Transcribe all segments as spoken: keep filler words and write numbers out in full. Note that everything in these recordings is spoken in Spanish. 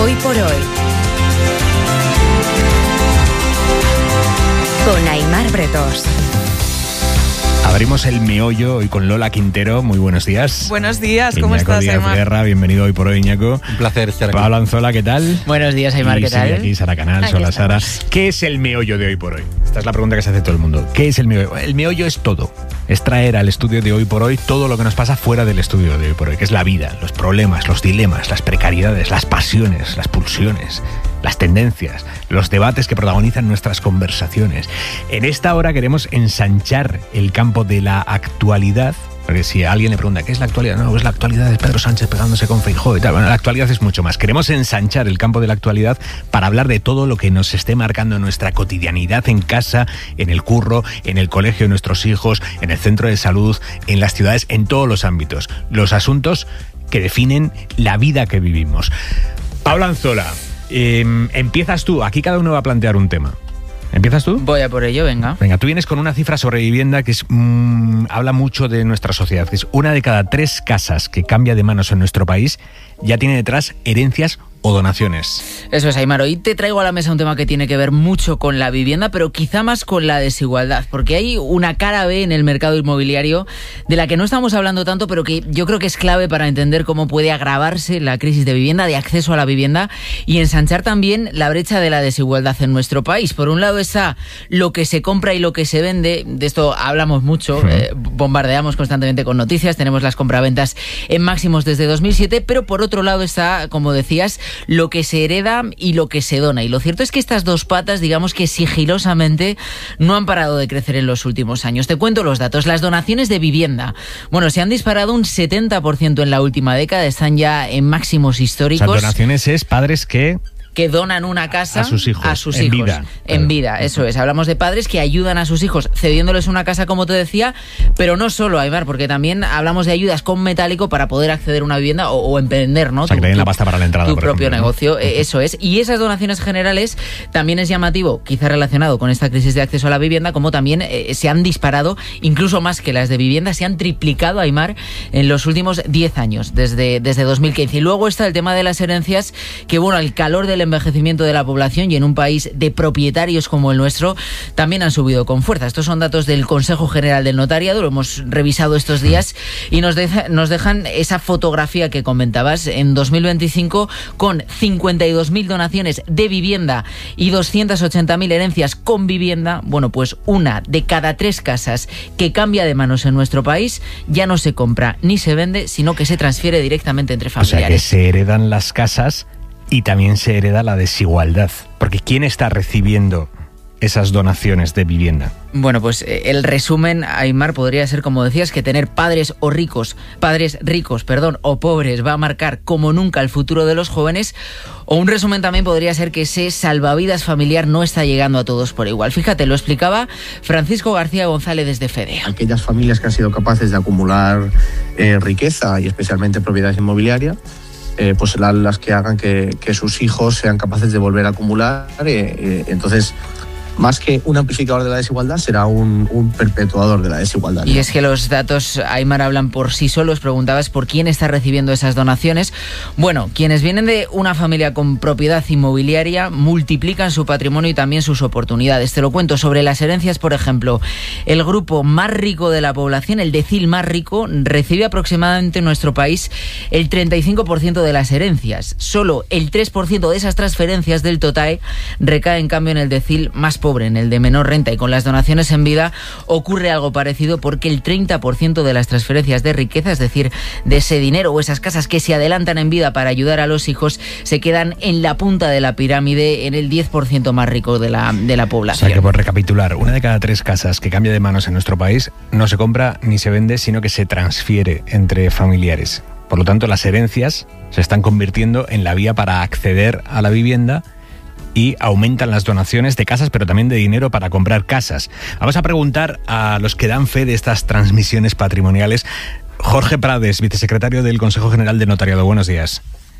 Hoy por hoy. Con Aimar Bretós. Abrimos el meollo hoy con Lola Quintero. Muy buenos días. Buenos días, ¿cómo Iñaco estás, Díaz Aimar? Guerra, bienvenido hoy por hoy, Iñaco. Un placer estar aquí. Pablo Anzola, ¿qué tal? Buenos días, Aimar, y ¿qué tal? sigue aquí Sara Canal, Aquí hola Sara. estamos. ¿Qué es el meollo de hoy por hoy? Esta es la pregunta que se hace todo el mundo. ¿Qué es el meollo? El meollo es todo. Es traer al estudio de hoy por hoy todo lo que nos pasa fuera del estudio de hoy por hoy, que es la vida, los problemas, los dilemas, las precariedades, las pasiones, las pulsiones, las tendencias, los debates que protagonizan nuestras conversaciones. En esta hora queremos ensanchar el campo de la actualidad, porque si a alguien le pregunta ¿qué es la actualidad? No, pues la actualidad es Pedro Sánchez pegándose con Feijóo y tal. Bueno, la actualidad es mucho más. Queremos ensanchar el campo de la actualidad para hablar de todo lo que nos esté marcando en nuestra cotidianidad en casa, en el curro, en el colegio de nuestros hijos, en el centro de salud, en las ciudades, en todos los ámbitos. Los asuntos que definen la vida que vivimos. Pablo Anzola, eh, empiezas tú. Aquí cada uno va a plantear un tema. ¿Empiezas tú? Voy a por ello, venga. Venga, tú vienes con una cifra sobre vivienda que es, mmm, habla mucho de nuestra sociedad, que es una de cada tres casas que cambia de manos en nuestro país ya tiene detrás herencias o donaciones. Eso es, Aimar. Hoy te traigo a la mesa un tema que tiene que ver mucho con la vivienda, pero quizá más con la desigualdad, porque hay una cara B en el mercado inmobiliario de la que no estamos hablando tanto, pero que yo creo que es clave para entender cómo puede agravarse la crisis de vivienda, de acceso a la vivienda, y ensanchar también la brecha de la desigualdad en nuestro país. Por un lado está lo que se compra y lo que se vende. De esto hablamos mucho, eh, bombardeamos constantemente con noticias, tenemos las compraventas en máximos desde dos mil siete, pero por otro lado está, como decías, lo que se hereda y lo que se dona. Y lo cierto es que estas dos patas, digamos que sigilosamente, no han parado de crecer en los últimos años. Te cuento los datos. Las donaciones de vivienda, bueno, se han disparado un setenta por ciento en la última década, están ya en máximos históricos. O sea, donaciones es padres que... que donan una casa a sus hijos, a sus en hijos, vida. En Claro. vida, eso es. Hablamos de padres que ayudan a sus hijos cediéndoles una casa, como te decía, pero no solo, Aimar, porque también hablamos de ayudas con metálico para poder acceder a una vivienda o, o emprender, ¿no? O sea, que te den la pasta para la entrada, Tu por propio ejemplo, ¿no? negocio, eh, eso es. Y esas donaciones generales también es llamativo, quizá relacionado con esta crisis de acceso a la vivienda, como también eh, se han disparado, incluso más que las de vivienda, se han triplicado, Aimar, en los últimos diez años, desde, desde dos mil quince. Y luego está el tema de las herencias, que bueno, al calor del envejecimiento de la población y en un país de propietarios como el nuestro, también han subido con fuerza. Estos son datos del Consejo General del Notariado, lo hemos revisado estos días y nos, deja, nos dejan esa fotografía que comentabas en dos mil veinticinco con cincuenta y dos mil donaciones de vivienda y doscientas ochenta mil herencias con vivienda. Bueno, pues una de cada tres casas que cambia de manos en nuestro país ya no se compra ni se vende, sino que se transfiere directamente entre O sea, que familiares. se heredan las casas y también se hereda la desigualdad. Porque ¿quién está recibiendo esas donaciones de vivienda? Bueno, pues eh, el resumen, Aimar, podría ser, como decías, que tener padres o ricos, padres ricos, perdón, o pobres va a marcar como nunca el futuro de los jóvenes. O un resumen también podría ser que ese salvavidas familiar no está llegando a todos por igual. Fíjate, lo explicaba Francisco García González desde FEDEA. Aquellas familias que han sido capaces de acumular eh, riqueza y especialmente propiedad inmobiliaria, eh, pues serán las que hagan que, que sus hijos sean capaces de volver a acumular. Eh, eh, entonces, más que un amplificador de la desigualdad, será un, un perpetuador de la desigualdad. Y es que los datos, Aimar, hablan por sí solos. Preguntabas por quién está recibiendo esas donaciones. Bueno, quienes vienen de una familia con propiedad inmobiliaria multiplican su patrimonio y también sus oportunidades. Te lo cuento. Sobre las herencias, por ejemplo, el grupo más rico de la población, el decil más rico, recibe aproximadamente en nuestro país el treinta y cinco por ciento de las herencias. Solo el tres por ciento de esas transferencias del total recae, en cambio, en el decil más pobre, en el de menor renta. Y con las donaciones en vida ocurre algo parecido, porque el treinta por ciento de las transferencias de riqueza, es decir, de ese dinero o esas casas que se adelantan en vida para ayudar a los hijos, se quedan en la punta de la pirámide, en el diez por ciento más rico de la, de la población. O sea que, por recapitular, una de cada tres casas que cambia de manos en nuestro país no se compra ni se vende, sino que se transfiere entre familiares. Por lo tanto, las herencias se están convirtiendo en la vía para acceder a la vivienda y aumentan las donaciones de casas, pero también de dinero para comprar casas. Vamos a preguntar a los que dan fe de estas transmisiones patrimoniales. Jorge Prades, vicesecretario del Consejo General del Notariado. Buenos días.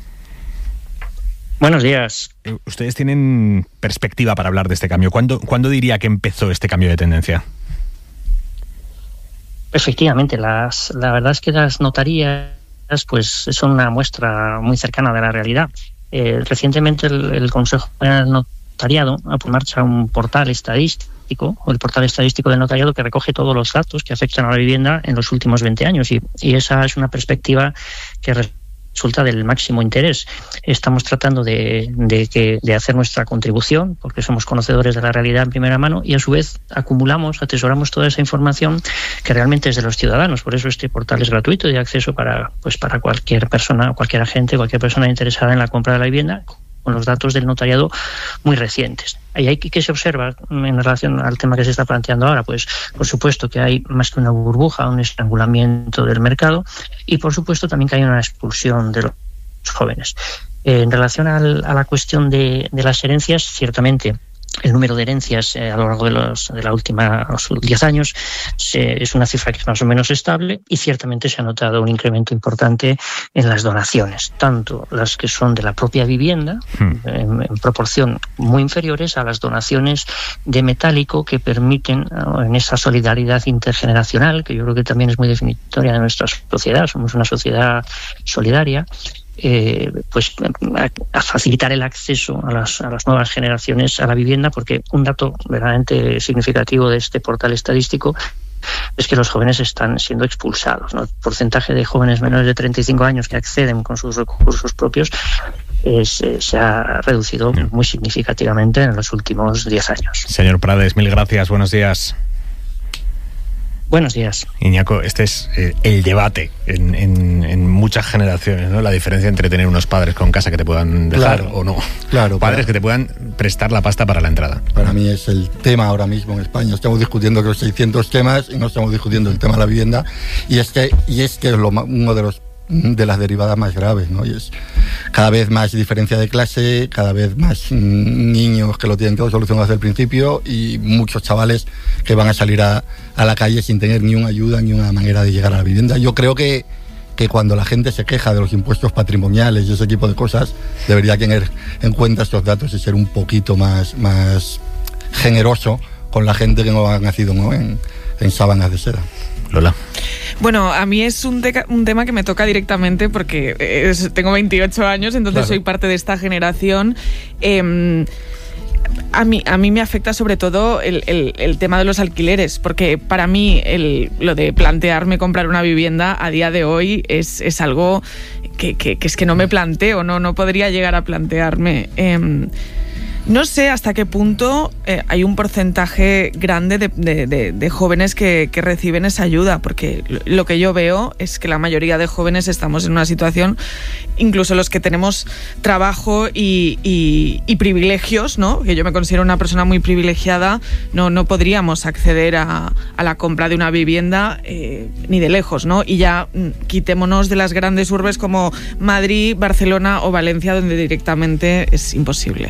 Buenos días. Ustedes tienen perspectiva para hablar de este cambio. ¿Cuándo, ¿cuándo diría que empezó este cambio de tendencia? Efectivamente, las, la verdad es que las notarías pues son una muestra muy cercana de la realidad. Eh, recientemente el, el Consejo General del Notariado ha puesto en marcha un portal estadístico, o el portal estadístico del notariado, que recoge todos los datos que afectan a la vivienda en los últimos veinte años, y, y esa es una perspectiva que resulta del máximo interés. Estamos tratando de, de, que, de hacer nuestra contribución, porque somos conocedores de la realidad en primera mano, y a su vez acumulamos, atesoramos toda esa información que realmente es de los ciudadanos. Por eso este portal es gratuito y de acceso para, pues para cualquier persona, cualquier agente, cualquier persona interesada en la compra de la vivienda, con los datos del notariado muy recientes. ¿Y ahí qué se observa en relación al tema que se está planteando ahora? Pues por supuesto que hay más que una burbuja, un estrangulamiento del mercado, y por supuesto también que hay una expulsión de los jóvenes. Eh, en relación al, a la cuestión de, de las herencias, ciertamente el número de herencias eh, a lo largo de los de la última los diez años se, es una cifra que es más o menos estable, y ciertamente se ha notado un incremento importante en las donaciones, tanto las que son de la propia vivienda, hmm. en, en proporción muy inferiores a las donaciones de metálico, que permiten, ¿no?, en esa solidaridad intergeneracional, que yo creo que también es muy definitoria de nuestra sociedad. Somos una sociedad solidaria. Eh, pues a, a facilitar el acceso a las, a las nuevas generaciones a la vivienda, porque un dato verdaderamente significativo de este portal estadístico es que los jóvenes están siendo expulsados, ¿no? El porcentaje de jóvenes menores de treinta y cinco años que acceden con sus recursos propios es, eh, se ha reducido no. muy significativamente en los últimos diez años. Señor Prades, mil gracias, buenos días. Buenos días. Iñaco, este es eh, el debate en, en, en muchas generaciones, ¿no? La diferencia entre tener unos padres con casa que te puedan dejar claro, o no. Claro. Padres para, que te puedan prestar la pasta para la entrada. Para mí es el tema ahora mismo en España. Estamos discutiendo los seiscientos temas y no estamos discutiendo el tema de la vivienda. Y es que, y es, que es lo, uno de los de las derivadas más graves, ¿no? Y es cada vez más diferencia de clase, cada vez más mm, niños que lo tienen todo solucionado desde el principio, y muchos chavales que van a salir a, a la calle sin tener ni una ayuda ni una manera de llegar a la vivienda. Yo creo que, que cuando la gente se queja de los impuestos patrimoniales y ese tipo de cosas, debería tener en cuenta estos datos y ser un poquito más, más generoso con la gente que no ha nacido, ¿no?, en, en sábanas de seda. Lola. Bueno, a mí es un, teca, un tema que me toca directamente porque es, tengo veintiocho años, entonces claro. soy parte de esta generación. Eh, a, mí, a mí me afecta sobre todo el, el, el tema de los alquileres, porque para mí el, lo de plantearme comprar una vivienda a día de hoy es, es algo que, que, que es que no me planteo, no, no podría llegar a plantearme. Eh, No sé hasta qué punto eh, hay un porcentaje grande de, de, de, de jóvenes que, que reciben esa ayuda, porque lo que yo veo es que la mayoría de jóvenes estamos en una situación, incluso los que tenemos trabajo y, y, y privilegios, ¿no?, que yo me considero una persona muy privilegiada, no, no podríamos acceder a, a la compra de una vivienda eh, ni de lejos, ¿no? Y ya mm, quitémonos de las grandes urbes como Madrid, Barcelona o Valencia, donde directamente es imposible.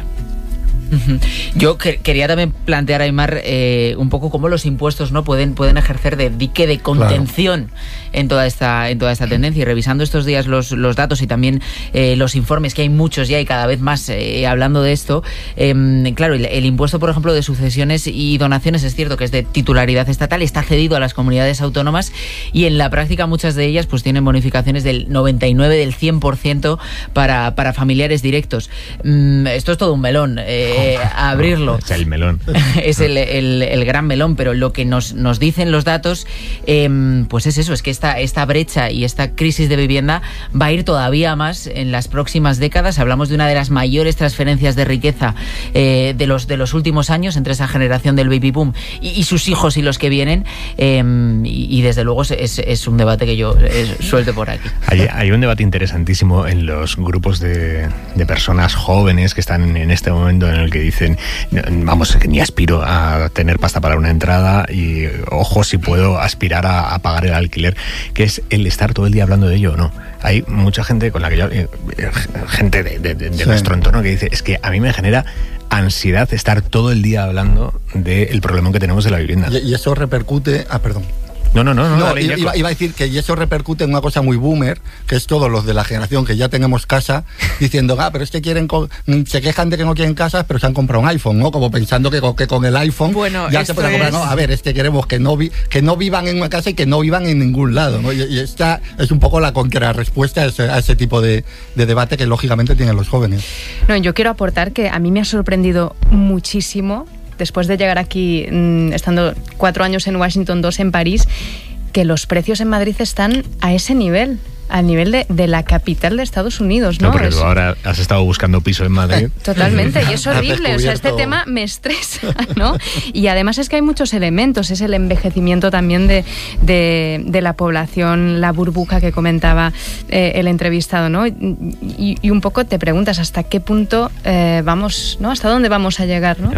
Yo que, quería también plantear, Aimar, eh, un poco cómo los impuestos, ¿no?, pueden, pueden ejercer de dique de contención claro. en toda esta en toda esta tendencia. Y revisando estos días los, los datos y también eh, los informes, que hay muchos ya y cada vez más eh, hablando de esto, eh, claro, el, el impuesto, por ejemplo, de sucesiones y donaciones, es cierto que es de titularidad estatal, está cedido a las comunidades autónomas, y en la práctica muchas de ellas pues tienen bonificaciones del noventa y nueve, del cien por ciento para, para familiares directos. Mm, esto es todo un melón. Eh, Eh, a abrirlo. Es el melón. Es el, el, el gran melón, pero lo que nos, nos dicen los datos, eh, pues es eso, es que esta, esta brecha y esta crisis de vivienda va a ir todavía más en las próximas décadas. Hablamos de una de las mayores transferencias de riqueza eh, de, los, de los últimos años entre esa generación del baby boom y, y sus hijos y los que vienen, eh, y, y desde luego es, es un debate que yo eh, suelto por aquí. Hay, hay un debate interesantísimo en los grupos de, de personas jóvenes que están en este momento en el que dicen, vamos, que ni aspiro a tener pasta para una entrada y ojo si puedo aspirar a, a pagar el alquiler, que es el estar todo el día hablando de ello o no. Hay mucha gente con la que yo, eh, gente de, de, de sí. nuestro entorno que dice, es que a mí me genera ansiedad estar todo el día hablando del problema que tenemos de la vivienda. Y, y eso repercute, ah, perdón. No, no, no. no, no dale, iba, iba a decir que y eso repercute en una cosa muy boomer, que es todos los de la generación que ya tenemos casa, diciendo, ah, pero es que quieren se quejan de que no quieren casas, pero se han comprado un iPhone, ¿no? Como pensando que con, que con el iPhone bueno, ya se pueden comprar. Es... No, a ver, es que queremos que no, vi, que no vivan en una casa y que no vivan en ningún lado, ¿no? Y, y esta es un poco la contrarrespuesta a ese, a ese tipo de, de debate que lógicamente tienen los jóvenes. No, yo quiero aportar que a mí me ha sorprendido muchísimo, después de llegar aquí, estando cuatro años en Washington, dos en París, que los precios en Madrid están a ese nivel, al nivel de, de la capital de Estados Unidos, ¿no? No, porque es... tú ahora has estado buscando piso en Madrid. Totalmente, y es horrible, o sea, este tema me estresa, ¿no? Y además es que hay muchos elementos, es el envejecimiento también de, de, de la población, la burbuja que comentaba eh, el entrevistado, ¿no? Y, y un poco te preguntas hasta qué punto eh, vamos, ¿no? Hasta dónde vamos a llegar, ¿no?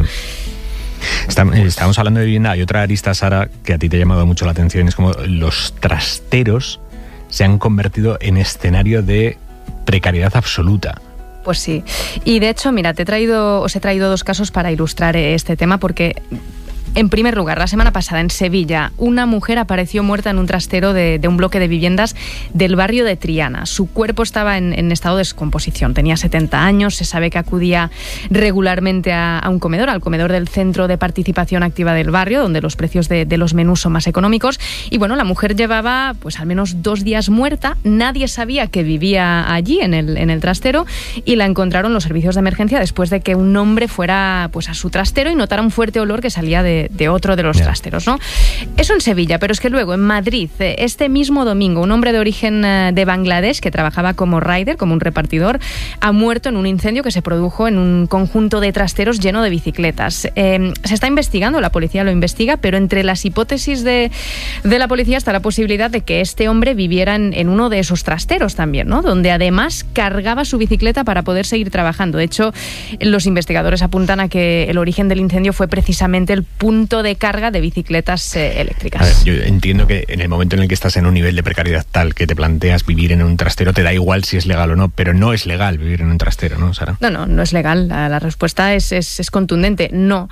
Estamos, estamos hablando de vivienda. Hay otra arista, Sara, que a ti te ha llamado mucho la atención. Es como los trasteros se han convertido en escenario de precariedad absoluta. Pues sí. Y de hecho, mira, te he traído, os he traído dos casos para ilustrar este tema, porque... En primer lugar, la semana pasada en Sevilla, una mujer apareció muerta en un trastero de, de un bloque de viviendas del barrio de Triana. Su cuerpo estaba en, en estado de descomposición. Tenía setenta años, se sabe que acudía regularmente a, a un comedor, al comedor del Centro de Participación Activa del barrio, donde los precios de, de los menús son más económicos. Y bueno, la mujer llevaba pues al menos dos días muerta. Nadie sabía que vivía allí, en el, en el trastero, y la encontraron los servicios de emergencia después de que un hombre fuera pues a su trastero y notara un fuerte olor que salía de de otro de los yeah. trasteros, ¿no? Eso en Sevilla, pero es que luego en Madrid, este mismo domingo, un hombre de origen de Bangladesh que trabajaba como rider, como un repartidor, ha muerto en un incendio que se produjo en un conjunto de trasteros lleno de bicicletas. Eh, se está investigando, la policía lo investiga, pero entre las hipótesis de, de la policía está la posibilidad de que este hombre viviera en, en uno de esos trasteros también, ¿no? Donde además cargaba su bicicleta para poder seguir trabajando. De hecho, los investigadores apuntan a que el origen del incendio fue precisamente el punto de carga de bicicletas eh, eléctricas. A ver, yo entiendo que en el momento en el que estás en un nivel de precariedad tal que te planteas vivir en un trastero, te da igual si es legal o no, pero no es legal vivir en un trastero, ¿no, Sara? No, no, no es legal. La, la respuesta es, es, es contundente, no.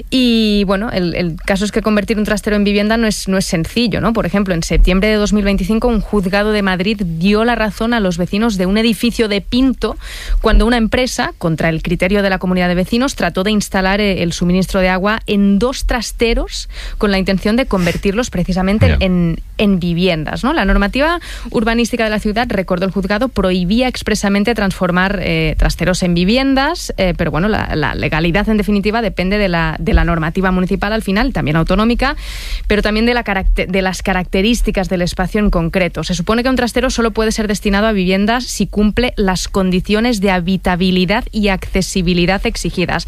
Y bueno, el, el caso es que convertir un trastero en vivienda no es, no es sencillo, ¿no? Por ejemplo, en septiembre de dos mil veinticinco, un juzgado de Madrid dio la razón a los vecinos de un edificio de Pinto cuando una empresa, contra el criterio de la comunidad de vecinos, trató de instalar el suministro de agua en dos trasteros con la intención de convertirlos precisamente yeah. en, en viviendas, ¿no? La normativa urbanística de la ciudad, recordó el juzgado, prohibía expresamente transformar eh, trasteros en viviendas, eh, pero bueno, la, la legalidad en definitiva depende de la, de la normativa municipal al final, también autonómica, pero también de, la caracter- de las características del espacio en concreto. Se supone que un trastero solo puede ser destinado a viviendas si cumple las condiciones de habitabilidad y accesibilidad exigidas.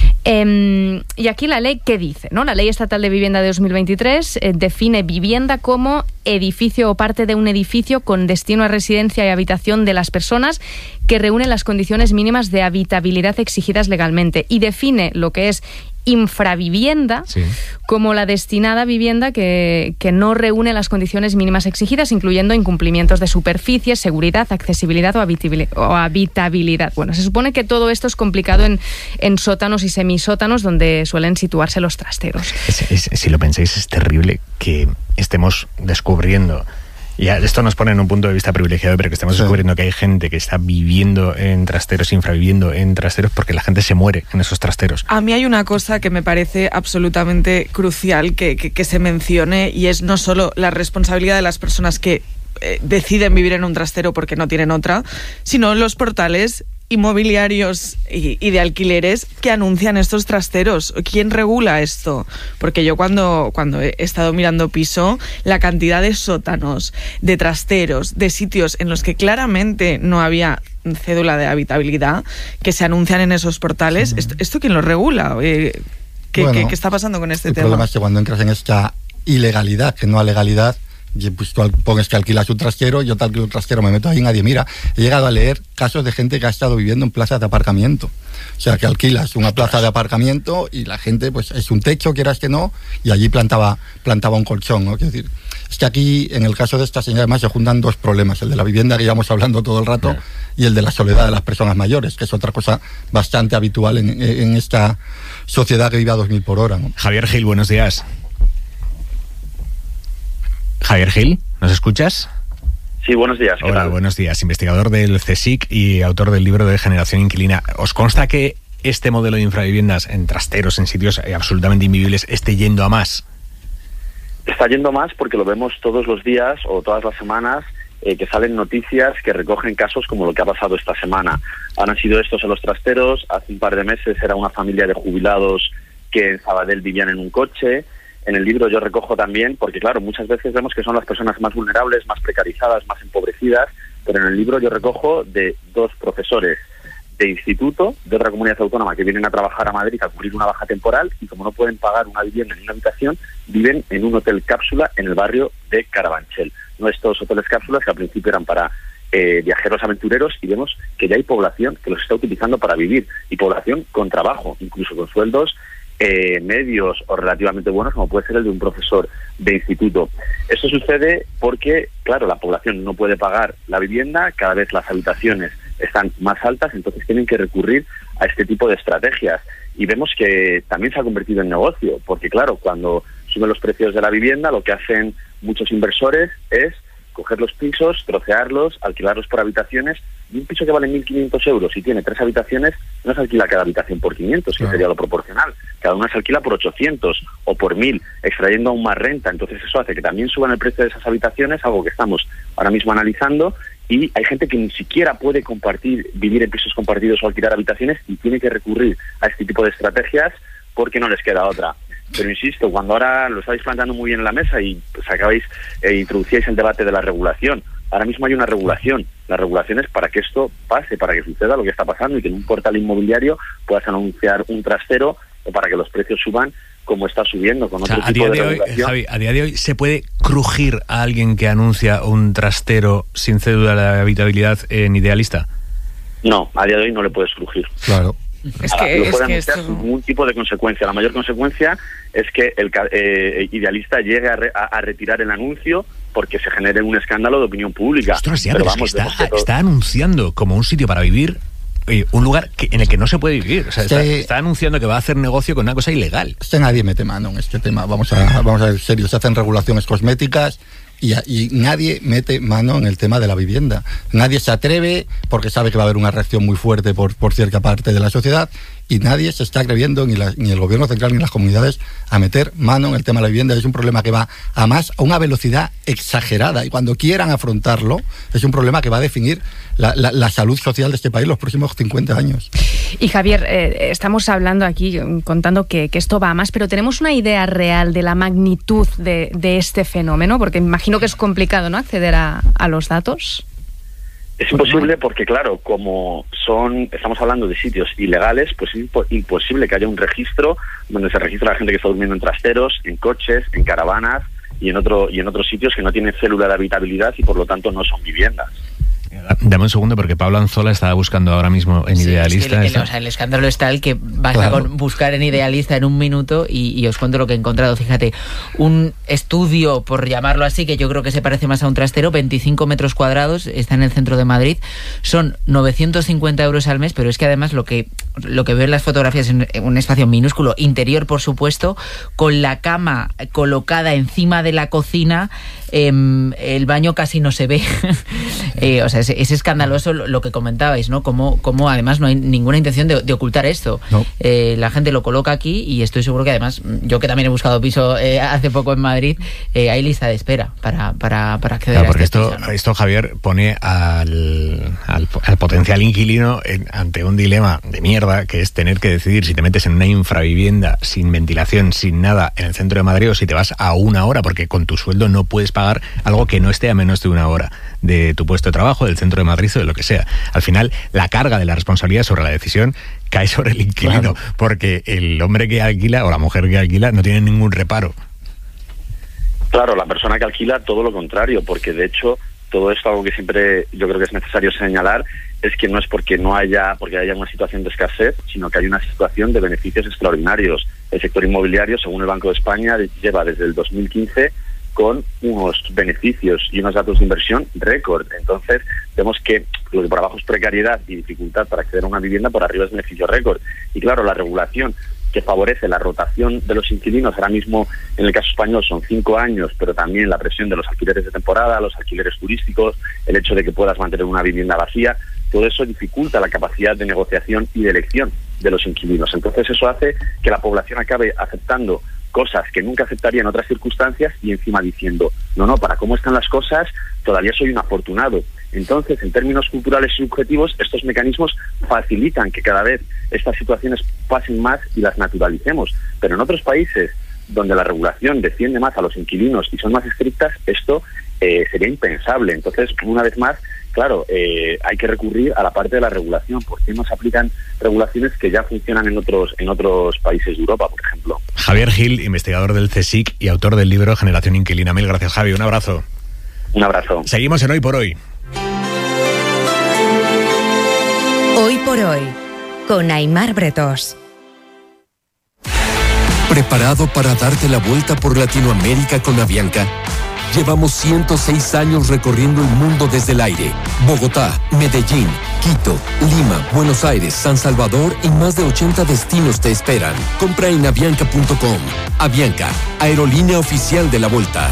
Eh, y aquí la ley, ¿qué dice? ¿No? La Ley Estatal de Vivienda de dos mil veintitrés eh, define vivienda como edificio o parte de un edificio con destino a residencia y habitación de las personas que reúnen las condiciones mínimas de habitabilidad exigidas legalmente, y define lo que es infravivienda sí. como la destinada a vivienda que, que no reúne las condiciones mínimas exigidas, incluyendo incumplimientos de superficie, seguridad, accesibilidad o habitabilidad. O habitabilidad. Bueno, se supone que todo esto es complicado en, en sótanos y semisótanos donde suelen situarse los trasteros. Es, es, si lo pensáis, es terrible que estemos descubriendo, y esto nos pone en un punto de vista privilegiado, pero que estamos sí. descubriendo que hay gente que está viviendo en trasteros, infraviviendo en trasteros, porque la gente se muere en esos trasteros. A mí hay una cosa que me parece absolutamente crucial que, que, que se mencione, y es no solo la responsabilidad de las personas que eh, deciden vivir en un trastero porque no tienen otra, sino los portales inmobiliarios y, y de alquileres que anuncian estos trasteros. ¿Quién regula esto? Porque yo cuando, cuando he estado mirando piso, la cantidad de sótanos, de trasteros, de sitios en los que claramente no había cédula de habitabilidad que se anuncian en esos portales, sí. ¿esto, ¿esto quién lo regula? Eh, ¿qué, bueno, ¿qué, ¿Qué está pasando con este el tema? El problema es que cuando entras en esta ilegalidad, que no a legalidad, pues tú pones que alquilas un trastero, yo te alquilo un trastero, me meto ahí y nadie mira. He llegado a leer casos de gente que ha estado viviendo en plazas de aparcamiento. O sea, que alquilas una plaza de aparcamiento y la gente, pues es un techo, quieras que no, y allí plantaba, plantaba un colchón, ¿no? Quiero decir, es que aquí, en el caso de esta señora, además se juntan dos problemas, el de la vivienda que llevamos hablando todo el rato, yeah. y el de la soledad de las personas mayores, que es otra cosa bastante habitual en, en esta sociedad que vive a dos mil por hora, ¿no? Javier Gil, buenos días. Javier Gil, ¿nos escuchas? Sí, buenos días. ¿Qué Hola, tal? buenos días. Investigador del CSIC y autor del libro de Generación Inquilina. ¿Os consta que este modelo de infraviviendas en trasteros, en sitios absolutamente invivibles, esté yendo a más? Está yendo más porque lo vemos todos los días o todas las semanas eh, que salen noticias que recogen casos como lo que ha pasado esta semana. Han sido estos en los trasteros. Hace un par de meses era una familia de jubilados que en Sabadell vivían en un coche. En el libro yo recojo también, porque claro, muchas veces vemos que son las personas más vulnerables, más precarizadas, más empobrecidas, pero en el libro yo recojo de dos profesores de instituto de otra comunidad autónoma que vienen a trabajar a Madrid a cubrir una baja temporal y como no pueden pagar una vivienda en una habitación, viven en un hotel cápsula en el barrio de Carabanchel. No estos hoteles cápsulas que al principio eran para eh, viajeros aventureros, y vemos que ya hay población que los está utilizando para vivir, y población con trabajo, incluso con sueldos Eh, medios o relativamente buenos, como puede ser el de un profesor de instituto. Esto sucede porque, claro, la población no puede pagar la vivienda, cada vez las habitaciones están más altas, entonces tienen que recurrir a este tipo de estrategias. Y vemos que también se ha convertido en negocio, porque, claro, cuando suben los precios de la vivienda, lo que hacen muchos inversores es coger los pisos, trocearlos, alquilarlos por habitaciones, y un piso que vale mil quinientos euros y tiene tres habitaciones, no se alquila cada habitación por quinientos, que claro, sería lo proporcional. Cada una se alquila por ochocientos o por mil, extrayendo aún más renta. Entonces eso hace que también suban el precio de esas habitaciones, algo que estamos ahora mismo analizando, y hay gente que ni siquiera puede compartir, vivir en pisos compartidos o alquilar habitaciones, y tiene que recurrir a este tipo de estrategias porque no les queda otra. Pero insisto, cuando ahora lo estáis planteando muy bien en la mesa y sacabais e introducíais el debate de la regulación, ahora mismo hay una regulación. La regulación es para que esto pase, para que suceda lo que está pasando y que en un portal inmobiliario puedas anunciar un trastero, o para que los precios suban como está subiendo con otro o sea, tipo a día de, de hoy, regulación. Javi, a día de hoy ¿se puede crujir a alguien que anuncia un trastero sin cédula de habitabilidad en Idealista? No, a día de hoy no le puedes crujir. Claro. Es Ahora, que, no es puede que anunciar esto... sin ningún tipo de consecuencia. La mayor consecuencia es que el eh, Idealista llegue a, re, a, a retirar el anuncio porque se genere un escándalo de opinión pública. Ostras, ya, pero pero vamos, es que está, que todo... está anunciando como un sitio para vivir, oye, un lugar que, en el que no se puede vivir. O sea, Sí. está, está anunciando que va a hacer negocio con una cosa ilegal. Este nadie mete mano en este tema. Vamos a, vamos a ver serio. Se hacen regulaciones cosméticas y, y nadie mete mano en el tema de la vivienda. Nadie se atreve porque sabe que va a haber una reacción muy fuerte por, por cierta parte de la sociedad, y nadie se está atreviendo, ni, la, ni el gobierno central ni las comunidades, a meter mano en el tema de la vivienda. Es un problema que va a más, a una velocidad exagerada, y cuando quieran afrontarlo es un problema que va a definir la, la, la salud social de este país los próximos cincuenta años. Y Javier, eh, estamos hablando aquí, contando que, que esto va a más, pero ¿tenemos una idea real de la magnitud de, de este fenómeno? Porque imagino que es complicado, ¿no?, acceder a, a los datos. Es imposible porque, claro, como son, estamos hablando de sitios ilegales, pues es impo- imposible que haya un registro donde se registra la gente que está durmiendo en trasteros, en coches, en caravanas y en otro y en otros sitios que no tienen célula de habitabilidad y por lo tanto no son viviendas. Dame un segundo, porque Pablo Anzola estaba buscando ahora mismo en Sí, Idealista. es que el, el, o sea, el escándalo es tal que basta Claro. con buscar en Idealista en un minuto y, y os cuento lo que he encontrado. Fíjate, un estudio, por llamarlo así, que yo creo que se parece más a un trastero, veinticinco metros cuadrados, está en el centro de Madrid, son novecientos cincuenta euros al mes, pero es que además lo que, lo que veo en las fotografías es un espacio minúsculo, interior por supuesto, con la cama colocada encima de la cocina, eh, el baño casi no se ve. eh, o sea, es, es escandaloso lo, lo que comentabais, ¿no? Como, como además no hay ninguna intención de, de ocultar esto. No. Eh, la gente lo coloca aquí y estoy seguro que además, yo que también he buscado piso eh, hace poco en Madrid, eh, hay lista de espera para, para, para acceder Claro, a porque este esto, piso, ¿no? esto, Javier, pone al, al, al potencial inquilino en- ante un dilema de mierda, que es tener que decidir si te metes en una infravivienda sin ventilación, sin nada, en el centro de Madrid, o si te vas a una hora, porque con tu sueldo no puedes pagar algo que no esté a menos de una hora de tu puesto de trabajo, del centro de Madrid o de lo que sea. Al final, la carga de la responsabilidad sobre la decisión cae sobre el inquilino, Claro. porque el hombre que alquila o la mujer que alquila no tiene ningún reparo. Claro, la persona que alquila todo lo contrario, porque de hecho todo esto, algo que siempre yo creo que es necesario señalar, es que no es porque no haya porque haya una situación de escasez, sino que hay una situación de beneficios extraordinarios. El sector inmobiliario, según el Banco de España, lleva desde el dos mil quince con unos beneficios y unos datos de inversión récord. Entonces, vemos que lo que por abajo es precariedad y dificultad para acceder a una vivienda, por arriba es beneficio récord. Y claro, la regulación que favorece la rotación de los inquilinos, ahora mismo en el caso español son cinco años, pero también la presión de los alquileres de temporada, los alquileres turísticos, el hecho de que puedas mantener una vivienda vacía, todo eso dificulta la capacidad de negociación y de elección de los inquilinos. Entonces eso hace que la población acabe aceptando cosas que nunca aceptaría en otras circunstancias y encima diciendo, no, no, para cómo están las cosas, todavía soy un afortunado. Entonces, en términos culturales y subjetivos, estos mecanismos facilitan que cada vez estas situaciones pasen más y las naturalicemos. Pero en otros países donde la regulación defiende más a los inquilinos y son más estrictas, esto eh, sería impensable. Entonces, una vez más, claro, eh, hay que recurrir a la parte de la regulación. ¿Por qué no se aplican regulaciones que ya funcionan en otros en otros países de Europa, por ejemplo? Javier Gil, investigador del CSIC y autor del libro Generación Inquilina. Mil gracias, Javi. Un abrazo. Un abrazo. Seguimos en Hoy por Hoy. Hoy por Hoy, con Aimar Bretos. ¿Preparado para darte la vuelta por Latinoamérica con Avianca? Llevamos ciento seis años recorriendo el mundo desde el aire. Bogotá, Medellín, Quito, Lima, Buenos Aires, San Salvador y más de ochenta destinos te esperan. Compra en avianca punto com. Avianca, aerolínea oficial de la Vuelta.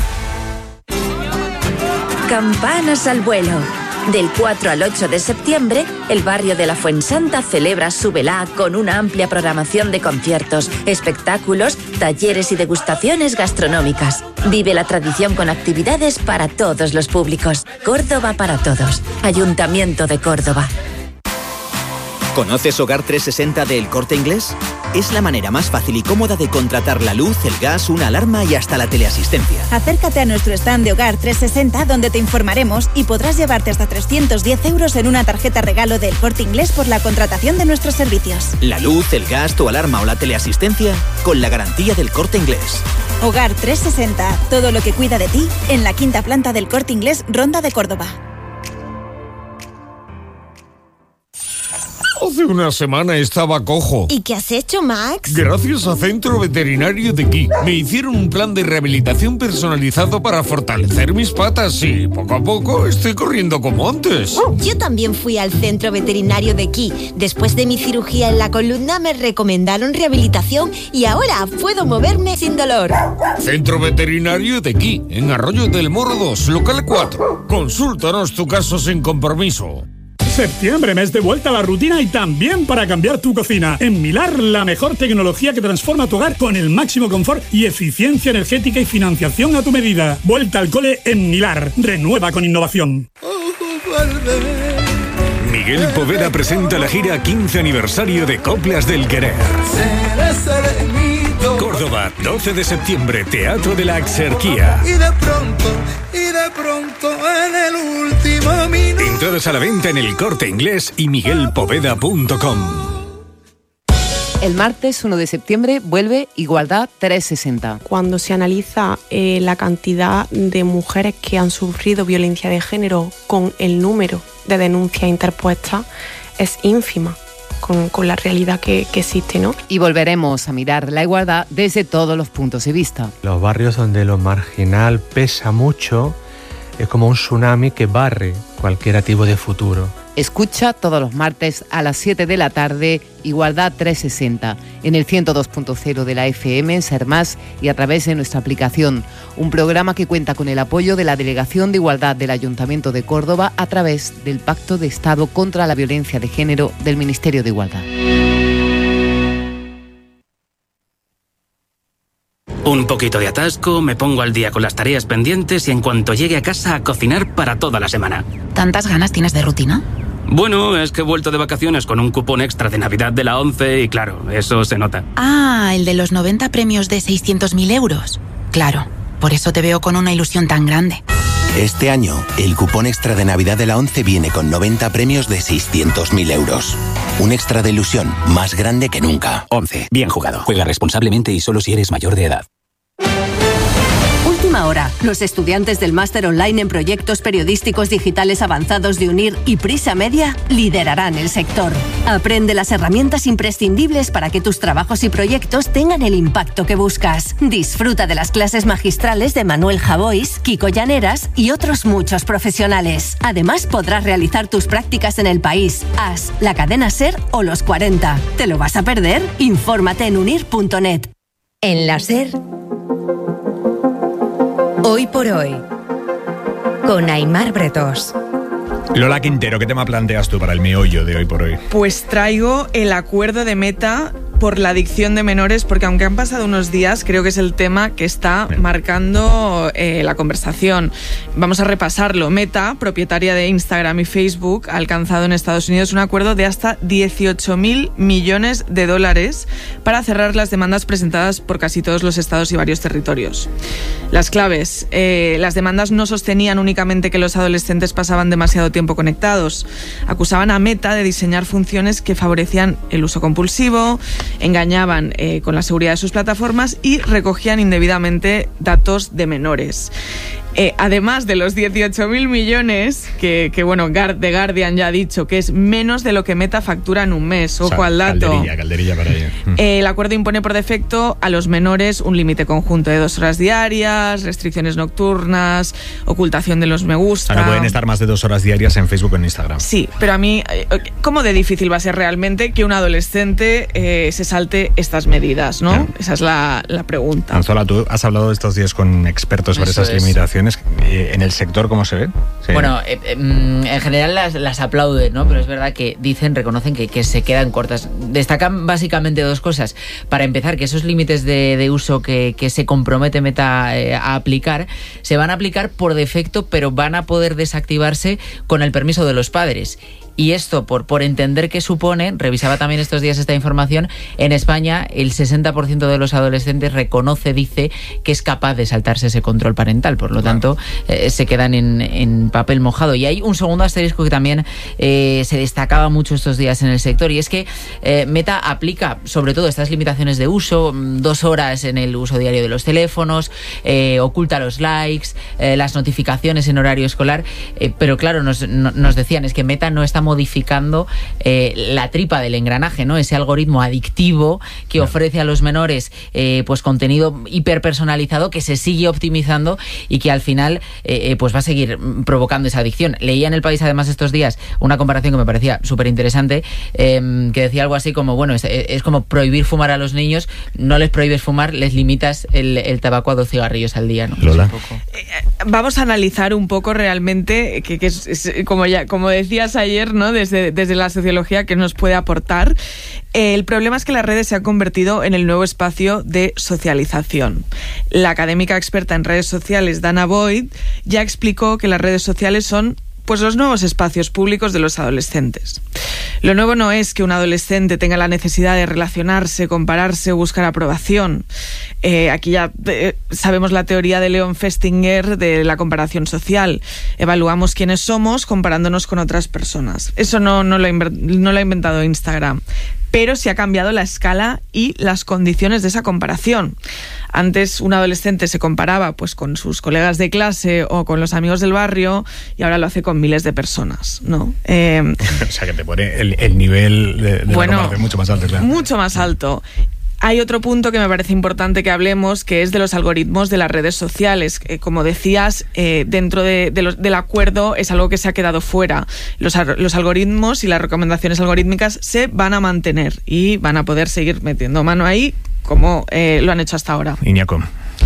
Campanas al vuelo. Del cuatro al ocho de septiembre, el barrio de la Fuensanta celebra su velá con una amplia programación de conciertos, espectáculos, talleres y degustaciones gastronómicas. Vive la tradición con actividades para todos los públicos. Córdoba para todos. Ayuntamiento de Córdoba. ¿Conoces Hogar trescientos sesenta de El Corte Inglés? Es la manera más fácil y cómoda de contratar la luz, el gas, una alarma y hasta la teleasistencia. Acércate a nuestro stand de Hogar trescientos sesenta donde te informaremos y podrás llevarte hasta trescientos diez euros en una tarjeta regalo del Corte Inglés por la contratación de nuestros servicios. La luz, el gas, tu alarma o la teleasistencia con la garantía del Corte Inglés. Hogar trescientos sesenta, todo lo que cuida de ti en la quinta planta del Corte Inglés, Ronda de Córdoba. Hace una semana estaba cojo. ¿Y qué has hecho, Max? Gracias a Centro Veterinario de Aquí. Me hicieron un plan de rehabilitación personalizado para fortalecer mis patas y poco a poco estoy corriendo como antes. Yo también fui al Centro Veterinario de Aquí. Después de mi cirugía en la columna me recomendaron rehabilitación y ahora puedo moverme sin dolor. Centro Veterinario de Aquí, en Arroyo del Moro dos, local cuatro. Consúltanos tu caso sin compromiso. Septiembre, mes de vuelta a la rutina y también para cambiar tu cocina. En Milar, la mejor tecnología que transforma tu hogar con el máximo confort y eficiencia energética y financiación a tu medida. Vuelta al cole en Milar. Renueva con innovación. Miguel Poveda presenta la gira quince aniversario de Coplas del Querer. Córdoba, doce de septiembre, Teatro de la Axarquía. Y de pronto, y de pronto en el último minuto. Entradas a la venta en El Corte Inglés y miguel poveda punto com. El martes uno de septiembre vuelve Igualdad trescientos sesenta. Cuando se analiza eh, la cantidad de mujeres que han sufrido violencia de género con el número de denuncias interpuestas, es ínfima con, con la realidad que, que existe, ¿no? Y volveremos a mirar la igualdad desde todos los puntos de vista. Los barrios donde lo marginal pesa mucho es como un tsunami que barre cualquier tipo de futuro. Escucha todos los martes a las siete de la tarde Igualdad trescientos sesenta en el ciento dos punto cero de la F M en Ser Más y a través de nuestra aplicación. Un programa que cuenta con el apoyo de la Delegación de Igualdad del Ayuntamiento de Córdoba a través del Pacto de Estado contra la Violencia de Género del Ministerio de Igualdad. Un poquito de atasco, me pongo al día con las tareas pendientes y en cuanto llegue a casa a cocinar para toda la semana. ¿Tantas ganas tienes de rutina? Bueno, es que he vuelto de vacaciones con un cupón extra de Navidad de la ONCE y claro, eso se nota. Ah, el de los noventa premios de seiscientos mil euros. Claro, por eso te veo con una ilusión tan grande. Este año, el cupón extra de Navidad de la ONCE viene con noventa premios de seiscientos mil euros. Un extra de ilusión más grande que nunca. ONCE. Bien jugado. Juega responsablemente y solo si eres mayor de edad. Última hora. Los estudiantes del máster online en proyectos periodísticos digitales avanzados de UNIR y Prisa Media liderarán el sector. Aprende las herramientas imprescindibles para que tus trabajos y proyectos tengan el impacto que buscas. Disfruta de las clases magistrales de Manuel Javois, Kiko Llaneras y otros muchos profesionales. Además, podrás realizar tus prácticas en El País, As, la cadena SER o Los cuarenta. ¿Te lo vas a perder? Infórmate en unir punto net. En la SER, Hoy por Hoy, con Aimar Bretós. Lola Quintero, ¿qué tema planteas tú para el meollo de Hoy por Hoy? Pues traigo el acuerdo de Meta por la adicción de menores, porque aunque han pasado unos días, creo que es el tema que está Bien. marcando eh, la conversación. Vamos a repasarlo. Meta, propietaria de Instagram y Facebook, ha alcanzado en Estados Unidos un acuerdo de hasta dieciocho mil millones de dólares para cerrar las demandas presentadas por casi todos los estados y varios territorios. Las claves. Eh, las demandas no sostenían únicamente que los adolescentes pasaban demasiado tiempo conectados. Acusaban a Meta de diseñar funciones que favorecían el uso compulsivo, engañaban eh, con la seguridad de sus plataformas y recogían indebidamente datos de menores. Eh, además de los dieciocho mil millones, que, que bueno, The Guardian ya ha dicho que es menos de lo que Meta factura en un mes. Ojo o sea, al dato. Calderilla, calderilla para ella. Eh, el acuerdo impone por defecto a los menores un límite conjunto de dos horas diarias, restricciones nocturnas, ocultación de los me gusta. O sea, no pueden estar más de dos horas diarias en Facebook o en Instagram. Sí, pero a mí, ¿cómo de difícil va a ser realmente que un adolescente eh, se salte estas medidas, no? Claro. Esa es la, la pregunta. Anzola, tú has hablado estos días con expertos sobre Eso esas es. limitaciones. ¿En el sector cómo se ve? Sí. Bueno, eh, eh, en general las, las aplauden, ¿no? Pero es verdad que dicen, reconocen que, que se quedan cortas. Destacan básicamente dos cosas. Para empezar, que esos límites de, de uso que, que se compromete Meta eh, a aplicar, se van a aplicar por defecto, pero van a poder desactivarse con el permiso de los padres. Y esto, por, por entender qué supone, revisaba también estos días esta información, en España el sesenta por ciento de los adolescentes reconoce, dice, que es capaz de saltarse ese control parental. Por lo tanto, eh, se quedan en, en papel mojado. Y hay un segundo asterisco que también eh, se destacaba mucho estos días en el sector, y es que eh, Meta aplica sobre todo estas limitaciones de uso, dos horas en el uso diario de los teléfonos, eh, oculta los likes, eh, las notificaciones en horario escolar, eh, pero claro, nos, no, nos decían, es que Meta no está modificando eh, la tripa del engranaje, ¿no? Ese algoritmo adictivo que claro. ofrece a los menores eh, pues contenido hiperpersonalizado que se sigue optimizando y que al final eh, pues va a seguir provocando esa adicción. Leía en El País además estos días una comparación que me parecía súper interesante, eh, que decía algo así como, bueno, es, es como prohibir fumar a los niños, no les prohíbes fumar, les limitas el, el tabaco a dos cigarrillos al día, ¿no? Lola. Eh, vamos a analizar un poco realmente, que, que es, es, como ya como decías ayer, ¿no? Desde, desde la sociología, que nos puede aportar. Eh, el problema es que las redes se han convertido en el nuevo espacio de socialización. La académica experta en redes sociales, Dana Boyd, ya explicó que las redes sociales son pues los nuevos espacios públicos de los adolescentes. Lo nuevo no es que un adolescente tenga la necesidad de relacionarse, compararse o buscar aprobación. Eh, aquí ya eh, sabemos la teoría de Leon Festinger de la comparación social. Evaluamos quiénes somos comparándonos con otras personas. Eso no, no, lo, ha no lo ha inventado Instagram. Pero sí ha cambiado la escala y las condiciones de esa comparación. Antes un adolescente se comparaba pues con sus colegas de clase o con los amigos del barrio, y ahora lo hace con miles de personas, ¿no? Eh, o sea, que te pone el, el nivel de, de bueno, la comparación mucho más alto, claro. Mucho más alto. Hay otro punto que me parece importante que hablemos, que es de los algoritmos de las redes sociales. Eh, como decías, eh, dentro de, de los, del acuerdo es algo que se ha quedado fuera. Los, los algoritmos y las recomendaciones algorítmicas se van a mantener y van a poder seguir metiendo mano ahí como eh, lo han hecho hasta ahora. Iñaco.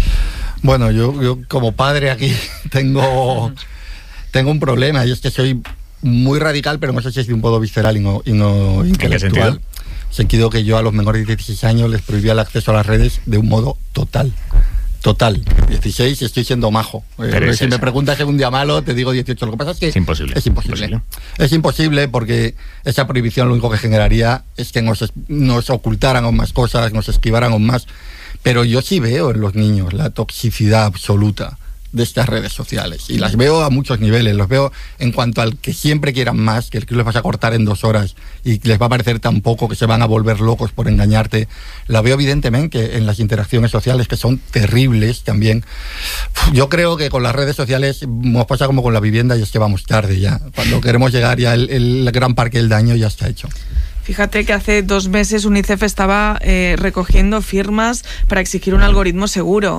Bueno, yo, yo como padre aquí tengo, tengo un problema, y es que soy muy radical, pero no sé si es de un modo visceral y no, y no intelectual. Sentido que yo a los menores de dieciséis años les prohibía el acceso a las redes de un modo total. Total. dieciséis, estoy siendo majo. Eh, si me preguntas si es un día malo, te digo dieciocho. Lo que pasa es que es imposible. Es imposible. imposible. Es imposible porque esa prohibición lo único que generaría es que nos, nos ocultaran aún más cosas, nos esquivaran aún más. Pero yo sí veo en los niños la toxicidad absoluta de estas redes sociales. Y las veo a muchos niveles. Los veo en cuanto al que siempre quieran más, que les vas a cortar en dos horas y les va a parecer tan poco que se van a volver locos por engañarte. La veo evidentemente en las interacciones sociales, que son terribles también. Yo creo que con las redes sociales nos pasa como con la vivienda, y es que vamos tarde ya. Cuando queremos llegar ya el, el gran parte del daño ya está hecho. Fíjate que hace dos meses UNICEF estaba eh, recogiendo firmas para exigir un algoritmo seguro.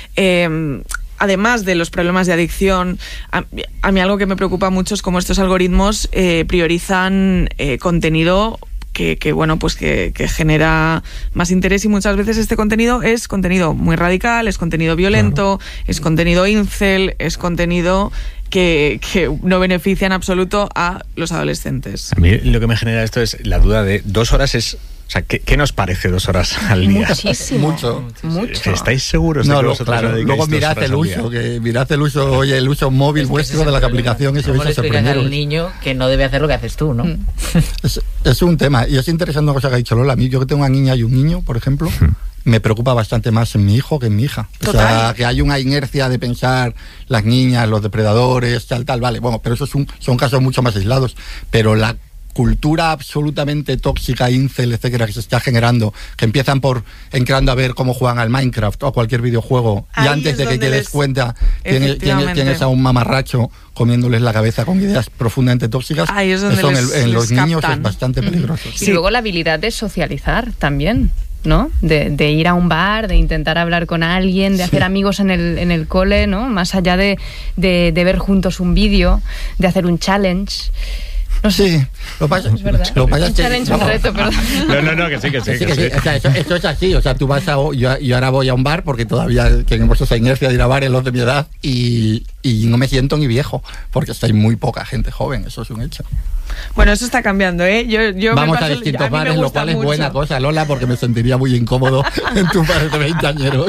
Eh, Además de los problemas de adicción, a, a mí algo que me preocupa mucho es cómo estos algoritmos eh, priorizan eh, contenido que, que bueno, pues que, que genera más interés, y muchas veces este contenido es contenido muy radical, es contenido violento, claro. es contenido incel, es contenido que, que no beneficia en absoluto a los adolescentes. A mí lo que me genera esto es la duda de dos horas es... O sea, ¿qué, ¿qué nos parece dos horas al día? Muchísimo. Mucho. Mucho. ¿Estáis seguros de no, que lo, vosotros claro, dedicáis luego dos mirad horas el al uso, día? que mirad el uso, oye, el uso móvil es vuestro de las problema. aplicaciones y vais ¿Cómo le a explicas sorprenderos. al niño que no debe hacer lo que haces tú, no? Es, es un tema, y es interesante una cosa que ha dicho Lola. A mí, yo que tengo una niña y un niño, por ejemplo, me preocupa bastante más en mi hijo que en mi hija. O Total. sea, que hay una inercia de pensar las niñas, los depredadores, tal, tal, vale. Bueno, pero esos son, son casos mucho más aislados. Pero la cultura absolutamente tóxica, incel, etcétera, que se está generando, que empiezan por entrando a ver cómo juegan al Minecraft o a cualquier videojuego, Ahí y antes de que te des les... cuenta tienes, tienes, tienes a un mamarracho comiéndoles la cabeza con ideas profundamente tóxicas. Ahí es donde eso les, en, el, en los les niños captan. es bastante peligroso. Y sí. luego la habilidad de socializar también, ¿no? De, de ir a un bar, de intentar hablar con alguien, de hacer sí. amigos en el, en el cole, ¿no? Más allá de, de, de ver juntos un vídeo, de hacer un challenge. No sé. Sí, lo pasa, es verdad. Lo pasa un es que, challenge, no, un reto, perdón. No, no, no, que sí, que sí. sí, que que sí. sí. O sea, eso, esto es así, o sea, tú vas a... Yo, yo ahora voy a un bar porque todavía tenemos esa inercia de ir a bares los de mi edad, y, y no me siento ni viejo, porque hay muy poca gente joven, eso es un hecho. Bueno, eso está cambiando, ¿eh? Yo, yo Vamos me paso, a distintos a mí bares, me lo gusta cual es mucho. buena cosa, Lola, porque me sentiría muy incómodo en tu bar de veinteañeros.